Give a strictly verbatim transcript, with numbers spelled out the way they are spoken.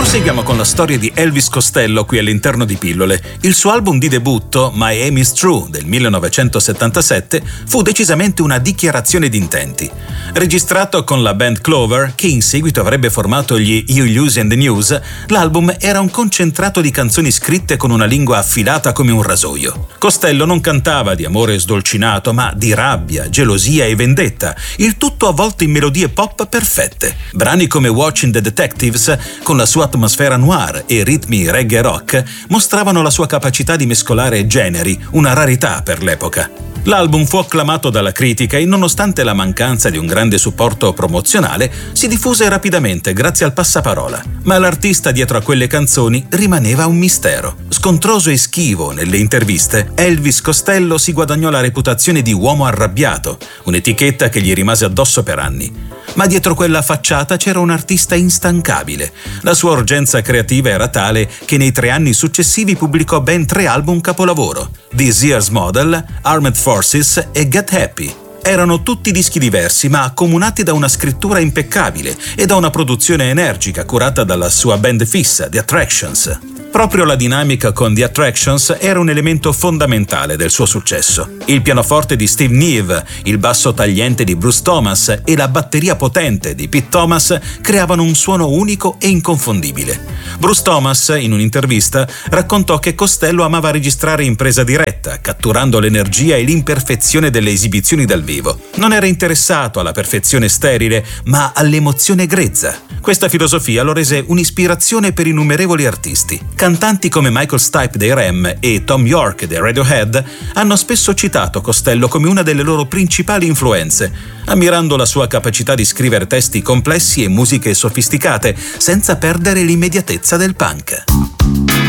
Proseguiamo con la storia di Elvis Costello qui all'interno di Pillole. Il suo album di debutto, My Aim Is True, del millenovecentosettantasette, fu decisamente una dichiarazione di intenti. Registrato con la band Clover, che in seguito avrebbe formato gli You and the News, l'album era un concentrato di canzoni scritte con una lingua affilata come un rasoio. Costello non cantava di amore sdolcinato, ma di rabbia, gelosia e vendetta, il tutto avvolto in melodie pop perfette. Brani come Watching the Detectives, con la sua atmosfera noir e ritmi reggae rock, mostravano la sua capacità di mescolare generi, una rarità per l'epoca. L'album fu acclamato dalla critica e, nonostante la mancanza di un grande supporto promozionale, si diffuse rapidamente grazie al passaparola. Ma l'artista dietro a quelle canzoni rimaneva un mistero. Scontroso e schivo nelle interviste, Elvis Costello si guadagnò la reputazione di uomo arrabbiato, un'etichetta che gli rimase addosso per anni. Ma dietro quella facciata c'era un artista instancabile. La sua urgenza creativa era tale che nei tre anni successivi pubblicò ben tre album capolavoro: This Year's Model, Armed Forces e Get Happy. Erano tutti dischi diversi, ma accomunati da una scrittura impeccabile e da una produzione energica curata dalla sua band fissa, The Attractions. Proprio la dinamica con The Attractions era un elemento fondamentale del suo successo. Il pianoforte di Steve Neve, il basso tagliente di Bruce Thomas e la batteria potente di Pete Thomas creavano un suono unico e inconfondibile. Bruce Thomas, in un'intervista, raccontò che Costello amava registrare in presa diretta, catturando l'energia e l'imperfezione delle esibizioni dal vivo. Non era interessato alla perfezione sterile, ma all'emozione grezza. Questa filosofia lo rese un'ispirazione per innumerevoli artisti. Cantanti come Michael Stipe dei R E M e Thom Yorke dei Radiohead hanno spesso citato Costello come una delle loro principali influenze, ammirando la sua capacità di scrivere testi complessi e musiche sofisticate senza perdere l'immediatezza del punk.